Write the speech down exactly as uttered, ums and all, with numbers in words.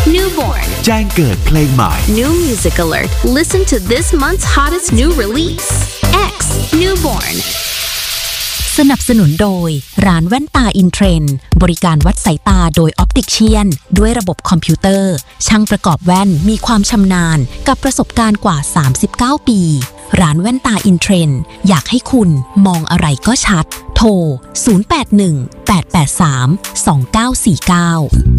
Newborn แจ้งเกิดเพลงใหม่ New Music Alert Listen to this month's hottest new release X Newborn สนับสนุนโดยร้านแว่นตาอินเทรนด์บริการวัดสายตาโดยออปติกเชียนด้วยระบบคอมพิวเตอร์ช่างประกอบแว่นมีความชำนาญกับประสบการณ์กว่าสามสิบเก้าปีร้านแว่นตาอินเทรนด์อยากให้คุณมองอะไรก็ชัดโทรศูนย์ แปด หนึ่ง แปด แปด สาม สอง เก้า สี่ เก้า